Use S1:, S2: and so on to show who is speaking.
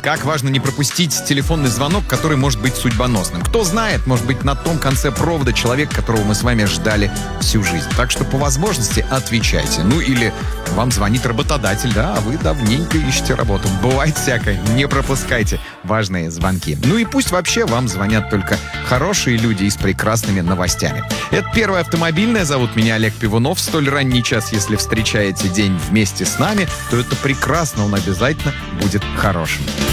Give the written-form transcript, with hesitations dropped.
S1: Как важно не пропустить телефонный звонок, который может быть судьбоносным. Кто знает, может быть, на том конце провода человек, которого мы с вами ждали всю жизнь. Так что по возможности отвечайте. Ну или вам звонит работодатель, да, а вы давненько ищете работу. Бывает всякое, не пропускайте важные звонки. Ну и пусть вообще вам звонят только хорошие люди и с прекрасными новостями. Это первое автомобильное. Зовут меня Олег Пивунов. В столь ранний час, если встречаете день вместе с нами, то это прекрасно, он обязательно будет хорошим.